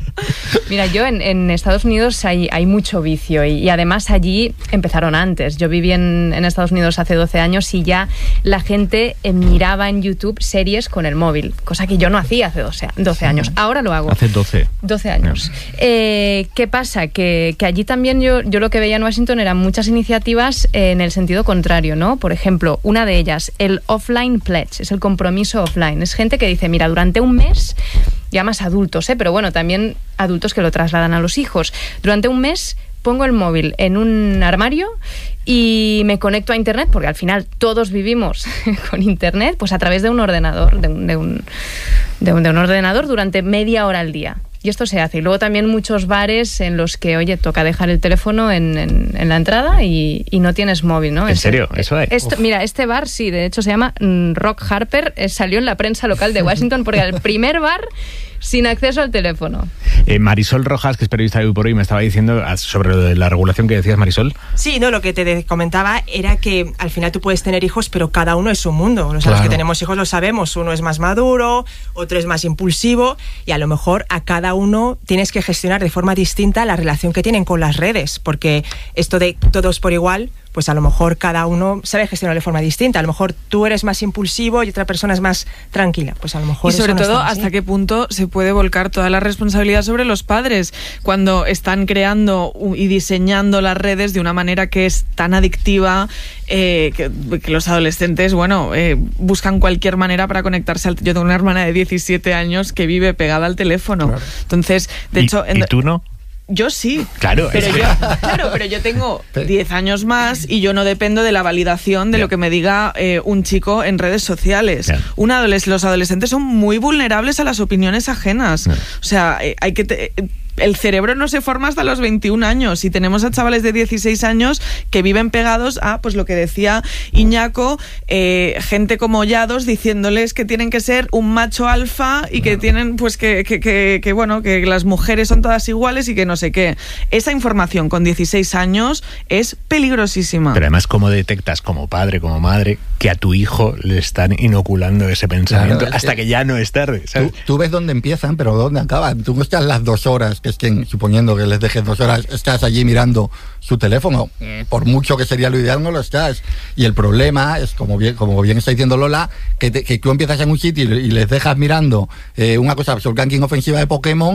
Mira, yo en, en Estados Unidos hay, hay mucho vicio, y, y además allí empezaron antes. Yo viví en, en Estados Unidos hace doce años y ya la gente eh, miraba en YouTube series con el móvil, cosa que yo no hacía hace doce años. Ahora lo hago. Hace doce. doce años. Eh, ¿Qué pasa? Que, que allí también yo, yo lo que veía en Washington eran muchas iniciativas eh, en el sentido contrario, ¿no? Por ejemplo, una de ellas, el Offline Pledge, es el compromiso offline. Es gente que dice, mira, durante un mes, ya más adultos, ¿eh? Pero bueno, también adultos que lo trasladan a los hijos. Durante un mes pongo el móvil en un armario y me conecto a internet, porque al final todos vivimos con internet, pues a través de un ordenador, de un, de un, de un, de un ordenador durante media hora al día. Y esto se hace. Y luego también muchos bares en los que, oye, toca dejar el teléfono en, en, en la entrada y, y no tienes móvil, ¿no? ¿En este, serio? ¿Eso hay? Esto, mira, este bar, sí, de hecho se llama mm, Rock Harper, eh, salió en la prensa local de Washington porque era el primer bar sin acceso al teléfono. Eh, Marisol Rojas, que es periodista de Hoy por Hoy, me estaba diciendo sobre lo de la regulación que decías, Marisol. Sí, no, lo que te comentaba era que al final tú puedes tener hijos, pero cada uno es un mundo. O sea, Claro. los que tenemos hijos lo sabemos, uno es más maduro, otro es más impulsivo, y a lo mejor a cada uno tienes que gestionar de forma distinta la relación que tienen con las redes, porque esto de todos por igual, pues a lo mejor cada uno sabe gestionar de forma distinta. A lo mejor tú eres más impulsivo y otra persona es más tranquila. Pues a lo mejor Y sobre eso no todo, está así. hasta qué punto se puede volcar toda la responsabilidad sobre los padres cuando están creando y diseñando las redes de una manera que es tan adictiva, eh, que, que los adolescentes, bueno, eh, buscan cualquier manera para conectarse al... Yo tengo una hermana de diecisiete años que vive pegada al teléfono. Claro. Entonces, de ¿Y, hecho... ¿Y tú no? Yo sí. Claro, pero es que... yo, claro, pero yo tengo diez años más y yo no dependo de la validación de yeah. lo que me diga eh, un chico en redes sociales. Yeah. Un adoles- los adolescentes son muy vulnerables a las opiniones ajenas. Yeah. O sea, eh, hay que... Te- el cerebro no se forma hasta los veintiún años y tenemos a chavales de dieciséis años que viven pegados a, pues lo que decía Iñaco, eh, gente como Llados diciéndoles que tienen que ser un macho alfa y que tienen, pues que, que, que, que bueno, que las mujeres son todas iguales y que no sé qué. Esa información con dieciséis años es peligrosísima. Pero además, ¿cómo detectas como padre, como madre, que a tu hijo le están inoculando ese pensamiento claro, hasta que... que ya no es tarde? ¿Sabes? Tú, tú ves dónde empiezan, pero dónde acaban. Tú no estás las dos horas, que es que, suponiendo que les dejes dos horas, estás allí mirando su teléfono. Por mucho que sería lo ideal, no lo estás. Y el problema es, como bien, como bien está diciendo Lola, que, te, que tú empiezas en un sitio y les dejas mirando eh, una cosa, el ranking ofensiva de Pokémon,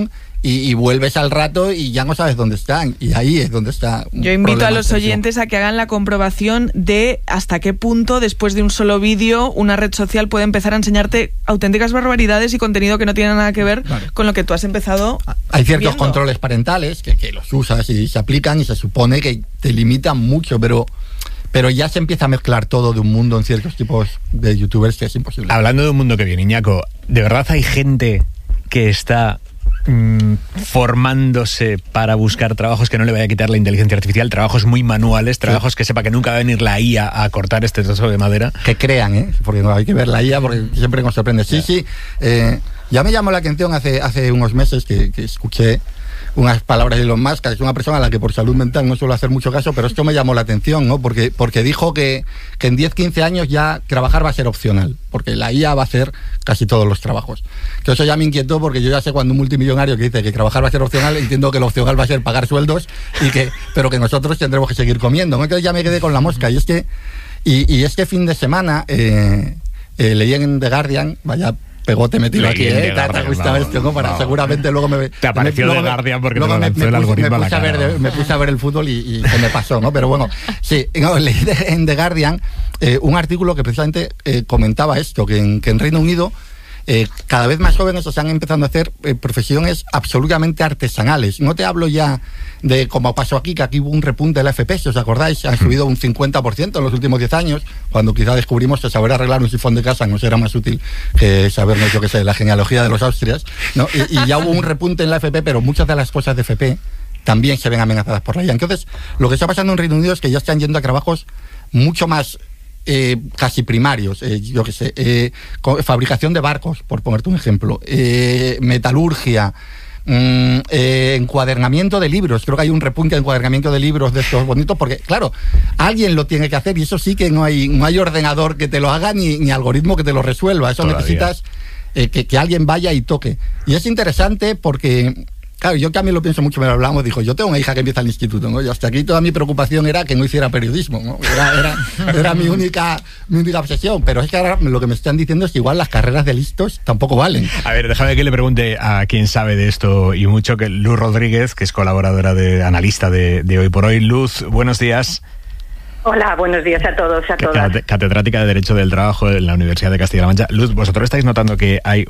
y, y vuelves al rato y ya no sabes dónde están. Y ahí es donde está. Yo invito a los oyentes a que hagan la comprobación de hasta qué punto, después de un solo vídeo, una red social puede empezar a enseñarte auténticas barbaridades y contenido que no tiene nada que ver vale. con lo que tú has empezado. Hay ciertos viendo. controles parentales que, que los usas y se aplican y se supone que te limitan mucho, pero... Pero ya se empieza a mezclar todo de un mundo en ciertos tipos de youtubers que es imposible. Hablando de un mundo que viene, Iñaco, ¿de verdad hay gente que está mmm, formándose para buscar trabajos que no le vaya a quitar la inteligencia artificial? Trabajos muy manuales, trabajos sí. que sepa que nunca va a venir la I A a cortar este trozo de madera. Que crean, ¿eh? Porque no hay que ver la I A porque siempre nos sorprende. Sí, sí. Eh, ya me llamó la atención hace, hace unos meses que, que escuché unas palabras de Elon Musk, que es una persona a la que por salud mental no suelo hacer mucho caso, pero esto me llamó la atención, ¿no? Porque, porque dijo que, que en diez, quince años ya trabajar va a ser opcional, porque la I A va a hacer casi todos los trabajos. Que eso ya me inquietó, porque yo ya sé cuando un multimillonario que dice que trabajar va a ser opcional, entiendo que lo opcional va a ser pagar sueldos, y que, pero que nosotros tendremos que seguir comiendo, ¿no? Entonces ya me quedé con la mosca, y es que, y, y este fin de semana eh, eh, leí en The Guardian, vaya pegote metido aquí, ¿eh? Te, te gustaba esto, ¿no? Para, no, seguramente luego me... Te apareció de Guardian porque te lo lanzó me, el algoritmo a la cara. Ver, me puse a ver el fútbol y, y se me pasó, ¿no? Pero bueno, sí, no, leí de, en The Guardian eh, un artículo que precisamente eh, comentaba esto, que en, que en Reino Unido eh, cada vez más jóvenes están empezando a hacer eh, profesiones absolutamente artesanales. No te hablo ya de como pasó aquí, que aquí hubo un repunte de la F P, si os acordáis, han subido un cincuenta por ciento en los últimos diez años, cuando quizá descubrimos que saber arreglar un sifón de casa nos era más útil que sabernos, yo qué sé, la genealogía de los Austrias, ¿no? Y, y ya hubo un repunte en la F P, pero muchas de las cosas de F P también se ven amenazadas por la I A. Entonces, lo que está pasando en Reino Unido es que ya están yendo a trabajos mucho más Eh, casi primarios, eh, yo qué sé, eh, fabricación de barcos, por ponerte un ejemplo, eh, metalurgia, mm, eh, encuadernamiento de libros. Creo que hay un repunte de encuadernamiento de libros de estos bonitos, porque claro, alguien lo tiene que hacer y eso sí que no hay, no hay ordenador que te lo haga ni, ni algoritmo que te lo resuelva. Eso Todavía. necesitas eh, que, que alguien vaya y toque. Y es interesante porque... Claro, yo también lo pienso mucho, me lo hablamos, dijo, yo tengo una hija que empieza el instituto, ¿no? Y hasta aquí toda mi preocupación era que no hiciera periodismo, ¿no? Era, era, era mi única mi única obsesión, pero es que ahora lo que me están diciendo es que igual las carreras de listos tampoco valen. A ver, déjame que le pregunte a quien sabe de esto y mucho, que Luz Rodríguez, que es colaboradora, de analista de, de Hoy por Hoy. Luz, buenos días. Hola, buenos días a todos, a todas. Catedrática de Derecho del Trabajo en la Universidad de Castilla-La Mancha. Luz, ¿vosotros estáis notando que hay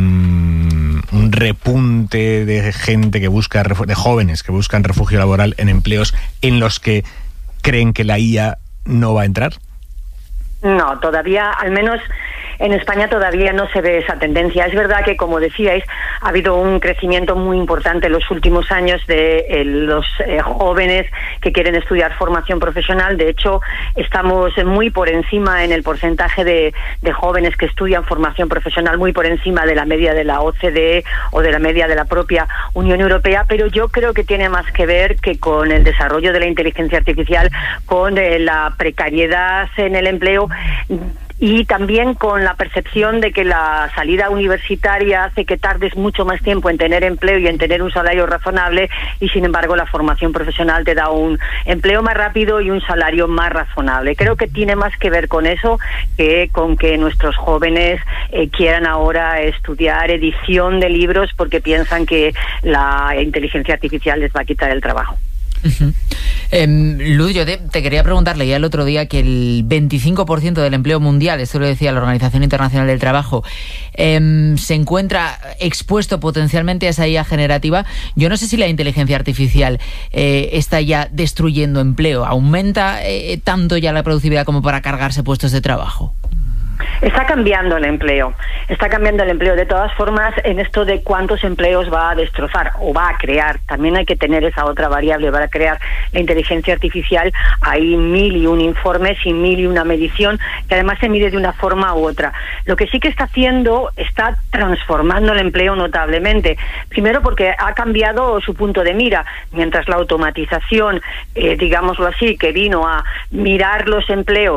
un, un repunte de gente que busca, de jóvenes que buscan refugio laboral en empleos en los que creen que la I A no va a entrar? No, todavía, al menos en España todavía no se ve esa tendencia. Es verdad que, como decíais, ha habido un crecimiento muy importante en los últimos años de eh, los eh, jóvenes que quieren estudiar formación profesional. De hecho, estamos muy por encima en el porcentaje de, de jóvenes que estudian formación profesional, muy por encima de la media de la O C D E o de la media de la propia Unión Europea, pero yo creo que tiene más que ver que con el desarrollo de la inteligencia artificial, con eh, la precariedad en el empleo, y también con la percepción de que la salida universitaria hace que tardes mucho más tiempo en tener empleo y en tener un salario razonable, y sin embargo la formación profesional te da un empleo más rápido y un salario más razonable. Creo que tiene más que ver con eso que con que nuestros jóvenes eh, quieran ahora estudiar edición de libros porque piensan que la inteligencia artificial les va a quitar el trabajo. Uh-huh. Eh, Luz, yo te, te quería preguntar, leía el otro día que el veinticinco por ciento del empleo mundial, esto lo decía la Organización Internacional del Trabajo, eh, se encuentra expuesto potencialmente a esa I A generativa. Yo no sé si la inteligencia artificial eh, está ya destruyendo empleo. ¿Aumenta eh, tanto ya la productividad como para cargarse puestos de trabajo? Está cambiando el empleo, está cambiando el empleo. De todas formas, en esto de cuántos empleos va a destrozar o va a crear, también hay que tener esa otra variable. Para crear la inteligencia artificial hay mil y un informes y mil y una medición, que además se mide de una forma u otra. Lo que sí que está haciendo, está transformando el empleo notablemente. Primero porque ha cambiado su punto de mira. Mientras la automatización, eh, digámoslo así, que vino a mirar los empleos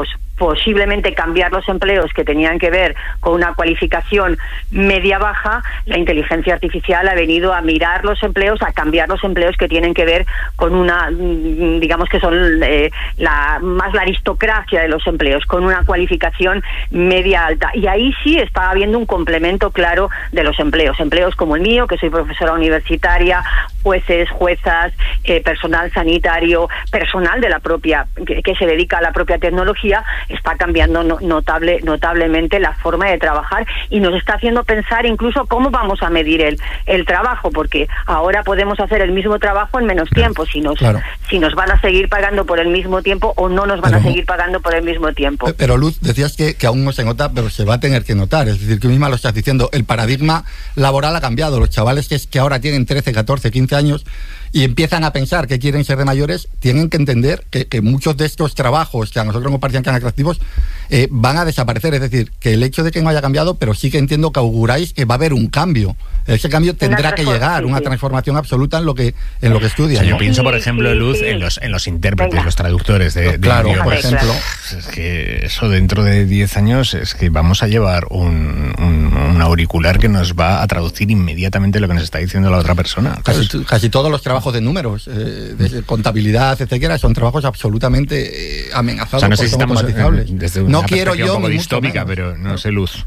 posiblemente cambiar los empleos que tenían que ver con una cualificación media-baja, la inteligencia artificial ha venido a mirar los empleos, a cambiar los empleos que tienen que ver con una, digamos que son eh, la más la aristocracia de los empleos, con una cualificación media-alta. Y ahí sí está habiendo un complemento claro de los empleos. Empleos como el mío, que soy profesora universitaria, jueces, juezas, eh, personal sanitario, personal de la propia, que, que se dedica a la propia tecnología, está cambiando no, notable, notablemente la forma de trabajar y nos está haciendo pensar incluso cómo vamos a medir el, el trabajo, porque ahora podemos hacer el mismo trabajo en menos tiempo, si nos, claro. si nos van a seguir pagando por el mismo tiempo o no nos van pero, a seguir pagando por el mismo tiempo. Pero Luz, decías que, que aún no se nota, pero se va a tener que notar, es decir, que misma lo estás diciendo, el paradigma laboral ha cambiado, los chavales que, es que ahora tienen trece, catorce, quince años y empiezan a pensar que quieren ser de mayores, tienen que entender que, que muchos de estos trabajos que a nosotros nos parecían tan atractivos eh, van a desaparecer. Es decir, que el hecho de que no haya cambiado, pero sí que entiendo que auguráis que va a haber un cambio. Ese cambio tendrá que llegar, sí, una sí. transformación absoluta en lo que en lo que estudian. O sea, yo ¿no? pienso, por Sí, ejemplo, sí, Luz, sí. en los en los intérpretes, Venga. los traductores de, de Claro, idiomas. por ejemplo. Es que eso dentro de diez años es que vamos a llevar un, un, un auricular que nos va a traducir inmediatamente lo que nos está diciendo la otra persona. Casi, casi todos los trabajos de números, eh, de contabilidad, etcétera, son trabajos absolutamente eh, amenazados. O sea, no sé por si ser estamos automatizables. eh, desde una no quiero perspectiva yo un poco ni mucho distópica, menos. pero no sé, Luz.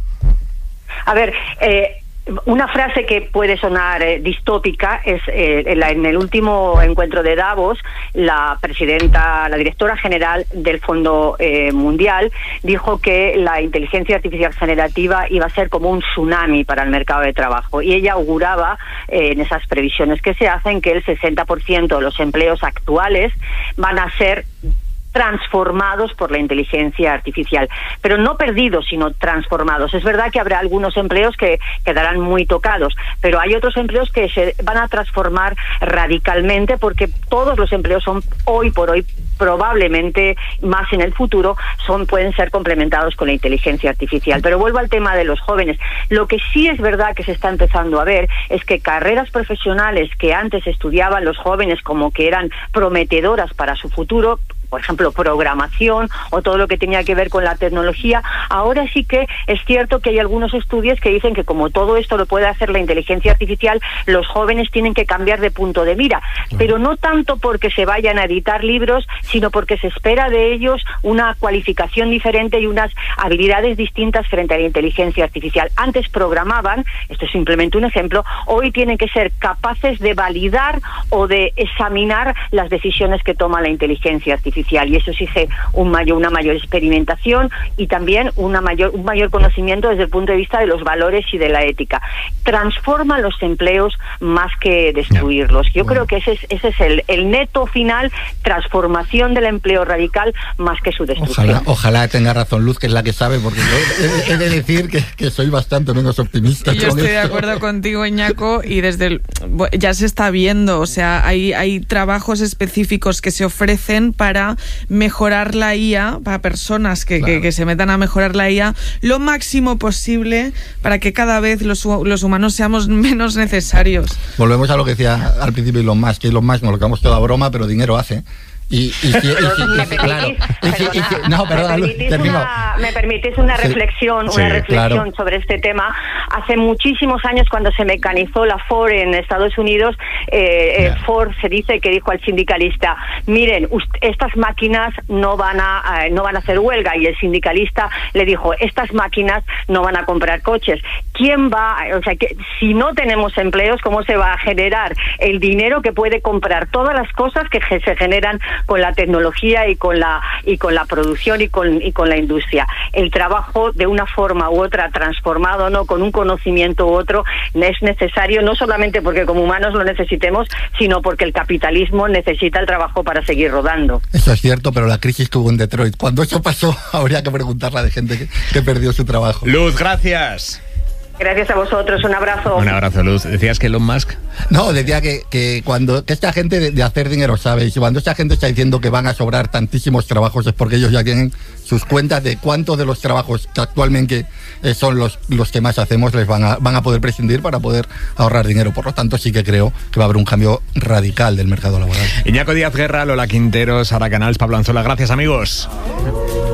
A ver, eh, una frase que puede sonar eh, distópica es eh, en, la, en el último encuentro de Davos, la presidenta, la directora general del Fondo eh, Mundial dijo que la inteligencia artificial generativa iba a ser como un tsunami para el mercado de trabajo, y ella auguraba eh, en esas previsiones que se hacen que el sesenta por ciento de los empleos actuales van a ser transformados por la inteligencia artificial, pero no perdidos, sino transformados. Es verdad que habrá algunos empleos que quedarán muy tocados, pero hay otros empleos que se van a transformar radicalmente, porque todos los empleos son hoy por hoy, probablemente más en el futuro, son pueden ser complementados con la inteligencia artificial. Pero vuelvo al tema de los jóvenes. Lo que sí es verdad que se está empezando a ver es que carreras profesionales que antes estudiaban los jóvenes como que eran prometedoras para su futuro, por ejemplo, programación o todo lo que tenía que ver con la tecnología, ahora sí que es cierto que hay algunos estudios que dicen que como todo esto lo puede hacer la inteligencia artificial, los jóvenes tienen que cambiar de punto de mira, pero no tanto porque se vayan a editar libros, sino porque se espera de ellos una cualificación diferente y unas habilidades distintas frente a la inteligencia artificial. Antes programaban, esto es simplemente un ejemplo, hoy tienen que ser capaces de validar o de examinar las decisiones que toma la inteligencia artificial. Y eso exige un mayor, una mayor experimentación y también una mayor, un mayor conocimiento desde el punto de vista de los valores y de la ética. Transforma los empleos más que destruirlos. Yo bueno. creo que ese es, ese es el, el neto final, transformación del empleo radical más que su destrucción. Ojalá, ojalá tenga razón Luz, que es la que sabe, porque yo he, he de decir que, que soy bastante menos optimista. Yo estoy esto. de acuerdo contigo, Iñaco, y desde el, ya se está viendo, o sea, hay, hay trabajos específicos que se ofrecen para mejorar la I A, para personas que, claro. que, que se metan a mejorar la I A lo máximo posible para que cada vez los, los humanos seamos menos necesarios. Volvemos a lo que decía al principio Elon Musk, que Elon Musk nos lo quedamos toda broma, pero dinero hace. Y, y, y, y, y, claro, y, y, y, no, perdona, ¿me permitís una, me permitís una sí, reflexión, sí, una reflexión claro. sobre este tema? Hace muchísimos años, cuando se mecanizó la Ford en Estados Unidos, eh, yeah. Ford se dice que dijo al sindicalista: miren, ust- estas máquinas no van a eh, no van a hacer huelga, y el sindicalista le dijo: estas máquinas no van a comprar coches. ¿Quién va? O sea, que si no tenemos empleos, ¿cómo se va a generar el dinero que puede comprar todas las cosas que se generan con la tecnología y con la y con la producción y con y con la industria? El trabajo, de una forma u otra, transformado, no con un conocimiento u otro, es necesario, no solamente porque como humanos lo necesitemos, sino porque el capitalismo necesita el trabajo para seguir rodando. Eso es cierto, pero la crisis que hubo en Detroit, cuando eso pasó, habría que preguntarle a la gente que, que perdió su trabajo. Luz, gracias. Gracias a vosotros, un abrazo. Un abrazo, Luz. ¿Decías que Elon Musk? No, decía que, que cuando que esta gente de, de hacer dinero sabe, y cuando esta gente está diciendo que van a sobrar tantísimos trabajos es porque ellos ya tienen sus cuentas de cuántos de los trabajos que actualmente eh, son los, los que más hacemos les van a, van a poder prescindir para poder ahorrar dinero. Por lo tanto, sí que creo que va a haber un cambio radical del mercado laboral. Iñaco Díaz Guerra, Lola Quintero, Sara Canals, Pablo Anzola. Gracias, amigos.